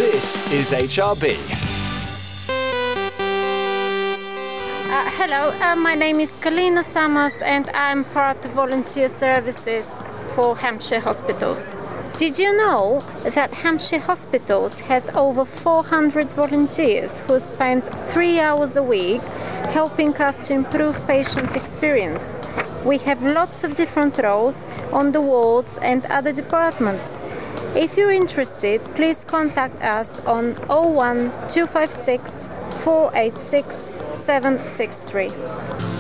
This is HRB. Hello, my name is Kalina Summers and I'm part of volunteer services for Hampshire Hospitals. Did you know that Hampshire Hospitals has over 400 volunteers who spend 3 hours a week helping us to improve patient experience? We have lots of different roles on the wards and other departments. If you're interested, please contact us on 01 256 486 763.